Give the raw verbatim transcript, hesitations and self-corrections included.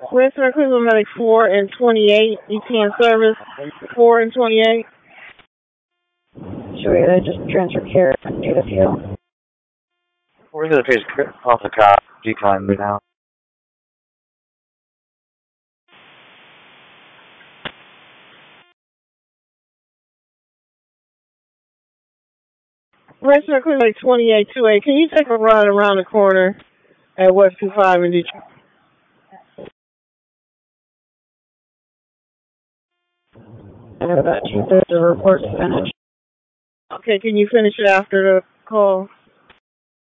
Western Cleveland Medic four and twenty-eight, E T N service four and twenty-eight. Sure, they just transfer care and need a few. We're going to face off the cop, decline me now. Western Cleveland Medic twenty-eight two eight, can you take a ride around the corner at West two five in Detroit? I have about two thirds of the report finished. Okay, can you finish it after the call?